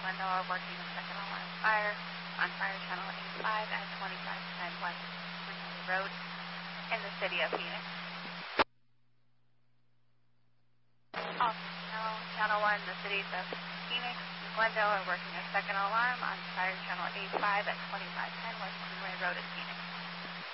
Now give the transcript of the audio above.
Glendale are working a second alarm fire on Fire Channel 85 at 2510 West Greenway Road in the city of Phoenix. Also, Channel 1, the cities of Phoenix and Glendale are working a second alarm on Fire Channel 85 at 2510 West Greenway Road in Phoenix.